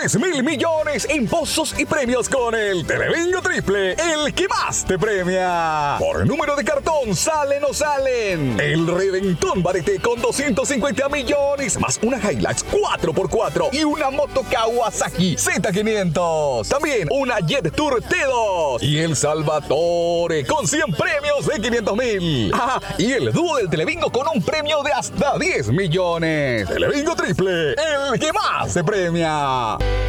10.000 millones en pozos y premios con el Telebingo Triple, el que más te premia. Por número de cartón, salen o salen. El Reventón Barete con 250 millones, más una Hilux 4x4 y una moto Kawasaki Z500. También una Jet Tour T2 y el Salvatore con 100 premios de 500.000. Y el dúo del Telebingo con un premio de hasta 10 millones. Telebingo Triple, el que más se premia.